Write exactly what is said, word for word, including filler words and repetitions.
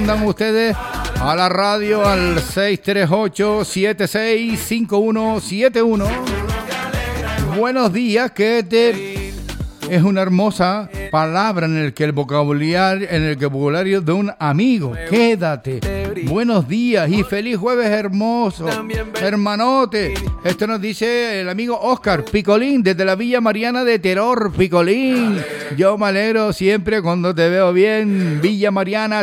mandan ustedes a la radio al seis tres ocho, siete seis cinco uno siete uno. Buenos días, que te es una hermosa palabra en el que el vocabulario, en el vocabulario de un amigo. Quédate. Buenos días y feliz jueves hermoso, hermanote. Esto nos dice el amigo Oscar Picolín desde la Villa Mariana de Terror. Picolín, yo me alegro siempre cuando te veo bien. Villa Mariana